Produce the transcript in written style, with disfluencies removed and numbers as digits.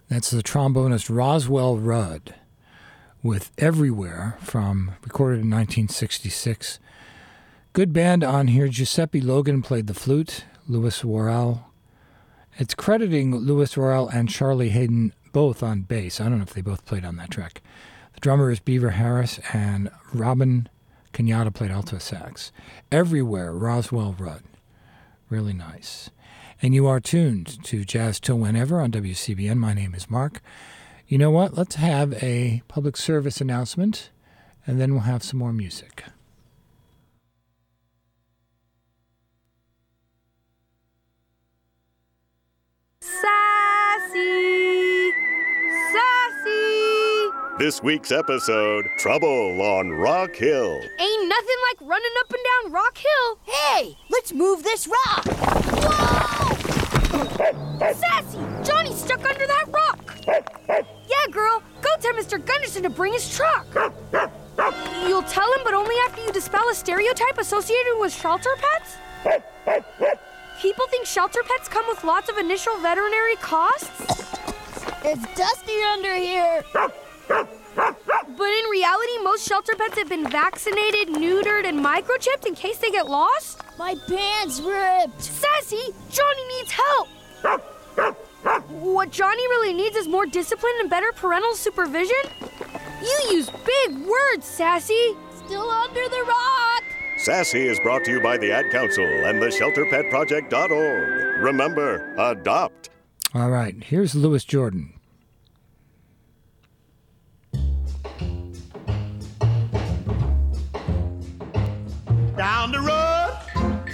That's the trombonist Roswell Rudd with Everywhere, recorded in 1966. Good band on here. Giuseppe Logan played the flute. Louis Worrell. It's crediting Louis Worrell and Charlie Hayden both on bass. I don't know if they both played on that track. The drummer is Beaver Harris, and Robin Kenyatta played alto sax. Everywhere, Roswell Rudd. Really nice. And you are tuned to Jazz Till Whenever on WCBN. My name is Mark. You know what? Let's have a public service announcement, and then we'll have some more music. Sassy! Sassy! This week's episode, Trouble on Rock Hill. Ain't nothing like running up and down Rock Hill. Hey, let's move this rock. Whoa! Sassy! Johnny's stuck under that rock. Yeah, girl, go tell Mr. Gunderson to bring his truck. You'll tell him, but only after you dispel a stereotype associated with shelter pets? People think shelter pets come with lots of initial veterinary costs? It's dusty under here. But in reality, most shelter pets have been vaccinated, neutered, and microchipped in case they get lost? My pants ripped. Sassy, Johnny needs help. What Johnny really needs is more discipline and better parental supervision? You use big words, Sassy. Still under the rock. Sassy is brought to you by the Ad Council and the ShelterPetProject.org. Remember, adopt. All right, here's Louis Jordan